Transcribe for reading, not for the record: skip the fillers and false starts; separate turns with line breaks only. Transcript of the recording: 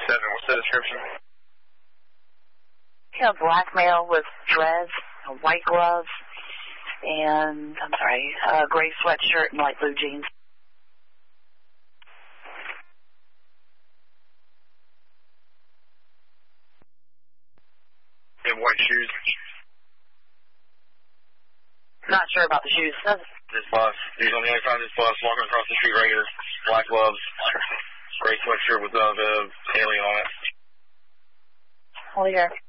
What's the description?
Yeah, black male with dreads, white gloves, and, gray sweatshirt and light blue jeans.
And white shoes?
Not sure about the shoes.
This bus. He's on the other side of this bus, walking across the street right here. Black gloves, gray sweatshirt with the alien on it.
Hold here.